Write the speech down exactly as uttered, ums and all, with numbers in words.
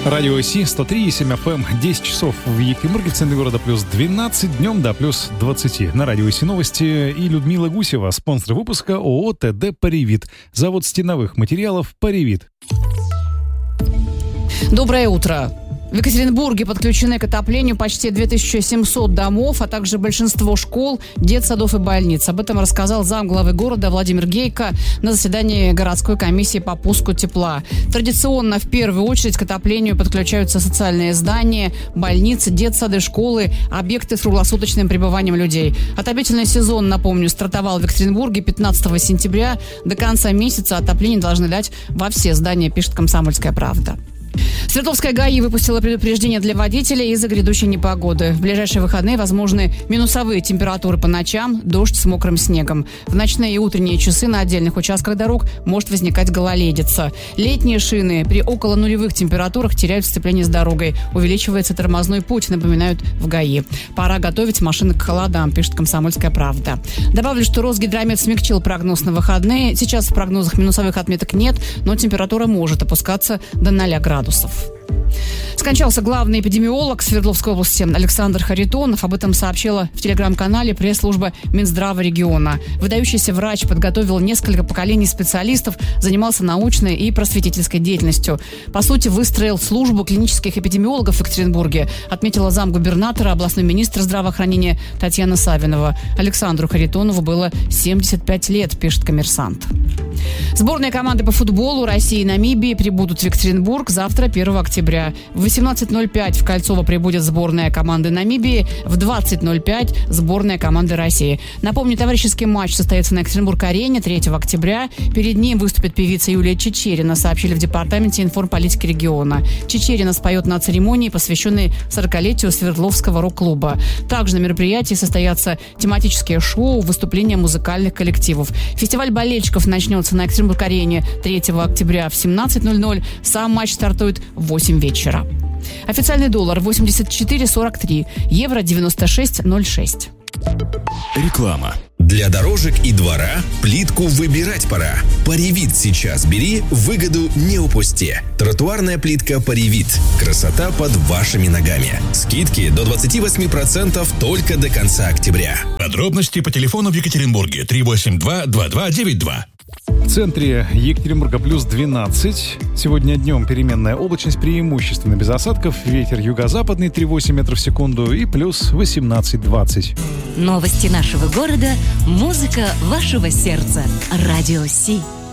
Радио Си, сто три и семь эф эм, десять часов в Екатеринбурге, в центре города плюс двенадцать, днем до плюс двадцать. На Радио Си новости и Людмила Гусева, спонсор выпуска ООО ТД «Паривит», завод стеновых материалов «Паривит». Доброе утро. В Екатеринбурге подключены к отоплению почти две тысячи семьсот домов, а также большинство школ, детсадов и больниц. Об этом рассказал замглавы города Владимир Гейко на заседании городской комиссии по пуску тепла. Традиционно в первую очередь к отоплению подключаются социальные здания, больницы, детсады, школы, объекты с круглосуточным пребыванием людей. Отопительный сезон, напомню, стартовал в Екатеринбурге пятнадцатого сентября. До конца месяца отопление должны дать во все здания, пишет «Комсомольская правда». Свердловская ГАИ выпустила предупреждение для водителей из-за грядущей непогоды. В ближайшие выходные возможны минусовые температуры по ночам, дождь с мокрым снегом. В ночные и утренние часы на отдельных участках дорог может возникать гололедица. Летние шины при около нулевых температурах теряют сцепление с дорогой. Увеличивается тормозной путь, напоминают в ГАИ. Пора готовить машины к холодам, пишет «Комсомольская правда». Добавлю, что Росгидромет смягчил прогноз на выходные. Сейчас в прогнозах минусовых отметок нет, но температура может опускаться до ноля градусов. Скончался главный эпидемиолог Свердловской области Александр Харитонов. Об этом сообщила в телеграм-канале пресс-служба Минздрава региона. Выдающийся врач подготовил несколько поколений специалистов, занимался научной и просветительской деятельностью. По сути, выстроил службу клинических эпидемиологов в Екатеринбурге, отметила замгубернатора, областной министр здравоохранения Татьяна Савинова. Александру Харитонову было семьдесят пять лет, пишет «Коммерсант». Сборные команды по футболу России и Намибии прибудут в Екатеринбург завтра, первого октября. В восемнадцать ноль пять в Кольцово прибудет сборная команды Намибии, в двадцать ноль пять сборная команды России. Напомню, товарищеский матч состоится на Екатеринбург-арене третьего октября. Перед ним выступит певица Юлия Чичерина, сообщили в департаменте информполитики региона. Чичерина споет на церемонии, посвященной сорокалетию Свердловского рок-клуба. Также на мероприятии состоятся тематические шоу, выступления музыкальных коллективов. Фестиваль болельщиков начнется на Екатеринбург-арене третьего октября в семнадцать ноль ноль. Сам матч стартует в восемь вечера. Официальный доллар восемьдесят четыре сорок три, евро девяносто шесть ноль шесть. Реклама. Для дорожек и двора плитку выбирать пора. Паривит сейчас бери, выгоду не упусти. Тротуарная плитка Паривит. Красота под вашими ногами. Скидки до двадцать восемь процентов только до конца октября. Подробности по телефону в Екатеринбурге три восемь два два два девять два. В центре Екатеринбурга плюс двенадцать. Сегодня днем переменная облачность, преимущественно без осадков. Ветер юго-западный три целых восемь метров в секунду и плюс восемнадцать двадцать. Новости нашего города, музыка вашего сердца. Радио Си.